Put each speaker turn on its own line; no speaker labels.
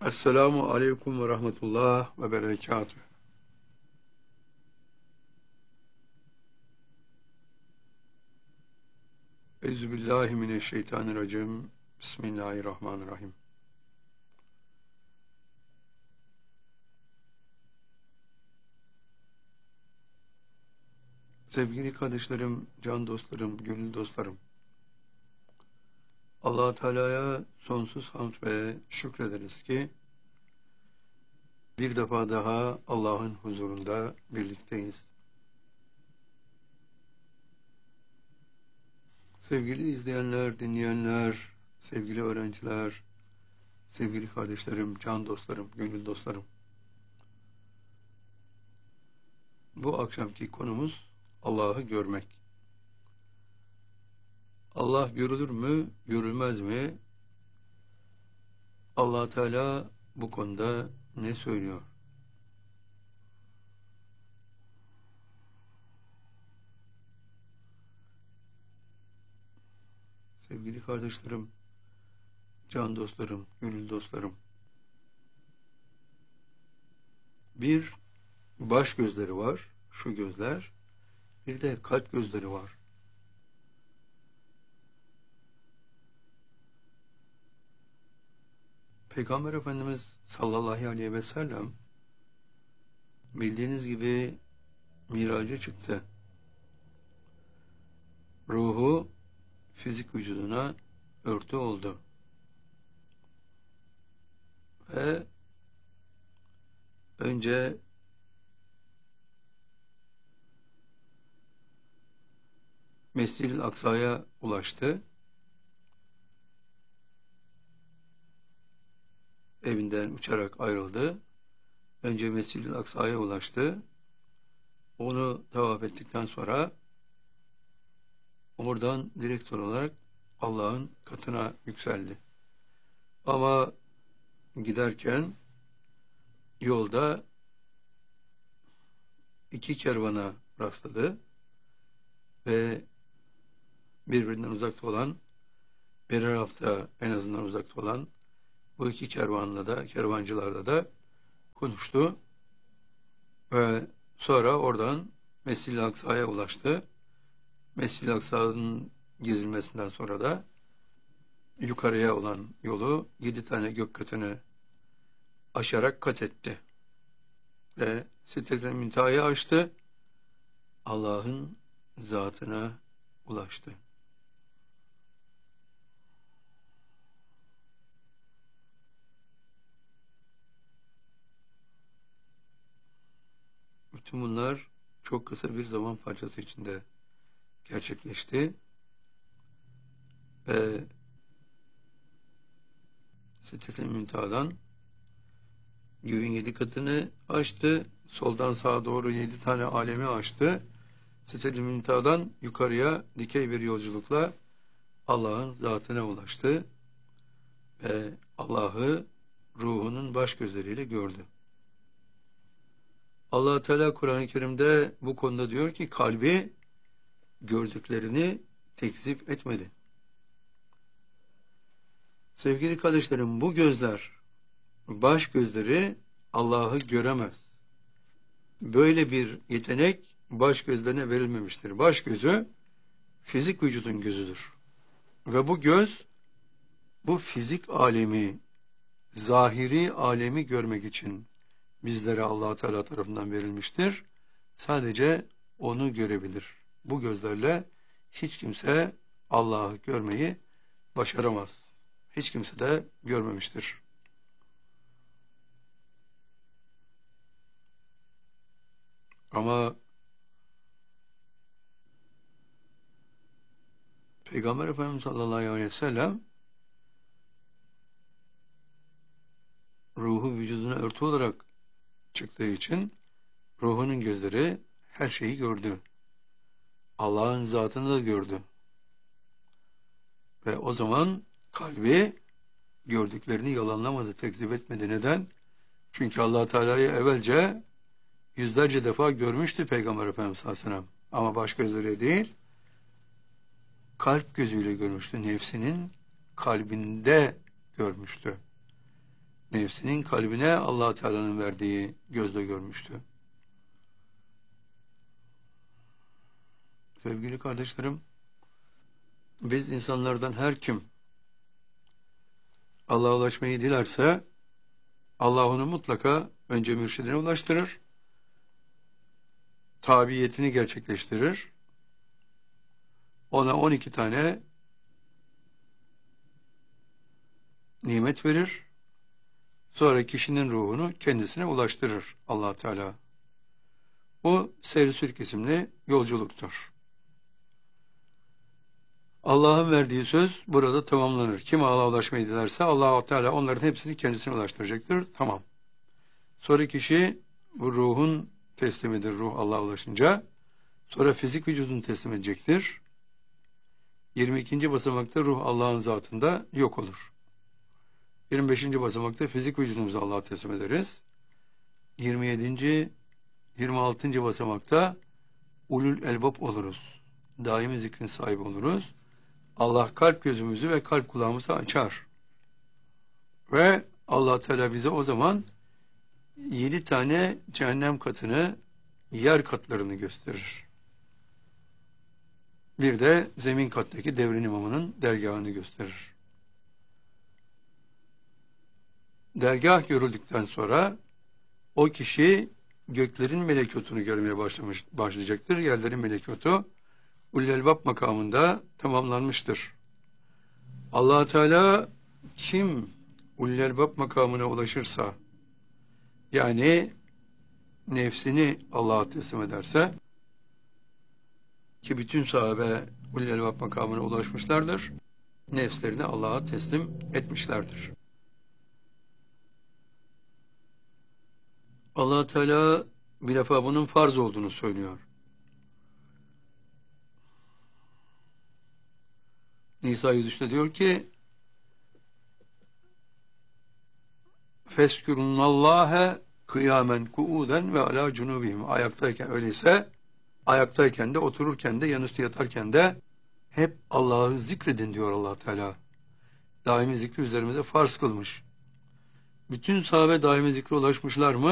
Esselamu aleyküm ve rahmetullah ve berekatüh. Euzubillahimineşşeytanirracim. Bismillahirrahmanirrahim. Sevgili kardeşlerim, can dostlarım, gönül dostlarım. Allah Teala'ya sonsuz hamd ve şükrederiz ki bir defa daha Allah'ın huzurunda birlikteyiz. Sevgili izleyenler, dinleyenler, sevgili öğrenciler, sevgili kardeşlerim, can dostlarım, gönül dostlarım. Bu akşamki konumuz Allah'ı görmek. Allah görülür mü, görülmez mi? Allah Teala bu konuda ne söylüyor? Sevgili kardeşlerim, can dostlarım, gönül dostlarım. Bir baş gözleri var, şu gözler. Bir de kalp gözleri var. Peygamber Efendimiz sallallahu aleyhi ve sellem bildiğiniz gibi miraca çıktı. Ruhu fizik vücuduna örtü oldu. Ve önce Mescid-i Aksa'ya ulaştı. Evinden uçarak ayrıldı. Önce Mescid-i Aksa'ya ulaştı. Onu tavaf ettikten sonra oradan direkt olarak Allah'ın katına yükseldi. Ama giderken yolda iki kervana rastladı ve birbirinden uzakta olan, birer hafta en azından uzakta olan bu iki kervancılarla da konuştu ve sonra oradan Mescid-i Aksa'ya ulaştı. Mescid-i Aksa'nın gezilmesinden sonra da yukarıya olan yolu 7 tane gök katını aşarak kat etti. Ve Sidret-i Münteha'yı aştı. Allah'ın zatına ulaştı. Bütün bunlar çok kısa bir zaman parçası içinde gerçekleşti. Ve Sidret-i Münteha'dan göğün 7 katını aştı. Soldan sağa doğru 7 tane alemi aştı. Sidret-i Münteha'dan yukarıya dikey bir yolculukla Allah'ın zatına ulaştı. Ve Allah'ı ruhunun baş gözleriyle gördü. Allah Teala Kur'an-ı Kerim'de bu konuda diyor ki kalbi gördüklerini tekzip etmedi. Sevgili kardeşlerim, bu gözler, baş gözleri Allah'ı göremez. Böyle bir yetenek baş gözlerine verilmemiştir. Baş gözü fizik vücudun gözüdür. Ve bu göz bu fizik alemi, zahiri alemi görmek için bizlere Allah Teala tarafından verilmiştir. Sadece onu görebilir. Bu gözlerle hiç kimse Allah'ı görmeyi başaramaz. Hiç kimse de görmemiştir. Ama Peygamber Efendimiz sallallahu aleyhi ve sellem ruhu vücuduna örtü olarak çıktığı için ruhunun gözleri her şeyi gördü. Allah'ın zatını da gördü. Ve o zaman kalbi gördüklerini yalanlamadı, tekzip etmedi. Neden? Çünkü Allah Teala'yı evvelce yüzlerce defa görmüştü Peygamber Efendimiz sallallahu aleyhi ve sellem. Ama baş gözüyle değil, kalp gözüyle görmüştü. Nefsinin kalbinde görmüştü. nefsinin kalbine Allah Teala'nın verdiği gözle görmüştü. Sevgili kardeşlerim, biz insanlardan her kim Allah'a ulaşmayı dilerse Allah onu mutlaka önce mürşidine ulaştırır, tabiyetini gerçekleştirir, ona 12 tane nimet verir, sonra kişinin ruhunu kendisine ulaştırır Allah Teala. Bu seyr-i sülk isimli yolculuktur. Allah'ın verdiği söz burada tamamlanır. Kim Allah'a ulaşmayı dilerse Allah Teala onların hepsini kendisine ulaştıracaktır. Tamam. Sonra kişi bu ruhun teslimidir. Ruh Allah'a ulaşınca. Sonra fizik vücudunu teslim edecektir. 22. basamakta ruh Allah'ın zatında yok olur. 25. basamakta fizik vücudumuzu Allah'a teslim ederiz. 27. 26. basamakta ulul elbab oluruz. Daimi zikrin sahibi oluruz. Allah kalp gözümüzü ve kalp kulağımızı açar. Ve Allah Teala bize o zaman 7 tane cehennem katını, yer katlarını gösterir. Bir de zemin kattaki devrin imamının dergahını gösterir. Dergah görüldükten sonra o kişi göklerin melekutunu görmeye başlayacaktır. Yerlerin melekutu Ulul-Elbab makamında tamamlanmıştır. Allah Teala kim Ulul-Elbab makamına ulaşırsa, yani nefsini Allah'a teslim ederse, ki bütün sahabe Ulul-Elbab makamına ulaşmışlardır, nefslerini Allah'a teslim etmişlerdir. Allah Teala bir defa bunun farz olduğunu söylüyor. Nisa 103'te diyor ki Feskürunnallâhe kıyamen kuuden ve alâ cunubihim. Ayaktayken öyleyse, ayaktayken de, otururken de, yanüstü yatarken de hep Allah'ı zikredin diyor Allah Teala. Daimi zikri üzerimize farz kılmış. Bütün sahabe daimi zikre ulaşmışlar mı?